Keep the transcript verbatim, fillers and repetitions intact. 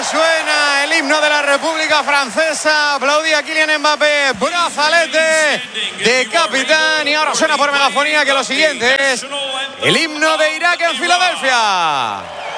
suena el himno de la República Francesa. Aplaudía Kylian Mbappé, brazalete de capitán. Y ahora suena por megafonía que lo siguiente es el himno de Irak en Filadelfia.